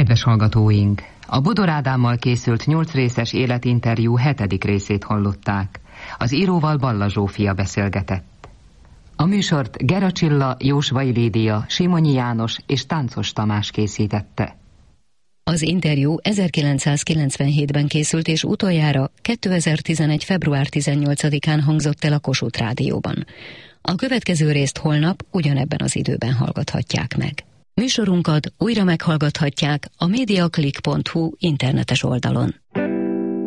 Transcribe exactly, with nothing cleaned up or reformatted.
kedves hallgatóink! A Bodor Ádámmal készült nyolc részes életinterjú hetedik részét hallották. Az íróval Balla Zsófia beszélgetett. A műsort Gera Csilla, Jósvai Lídia, Simonyi János és Táncos Tamás készítette. Az interjú ezerkilencszázkilencvenhétben készült, és utoljára kétezer-tizenegy. február tizennyolcadikán hangzott el a Kossuth Rádióban. A következő részt holnap ugyanebben az időben hallgathatják meg. Műsorunkat újra meghallgathatják a mediaclick pont hu internetes oldalon.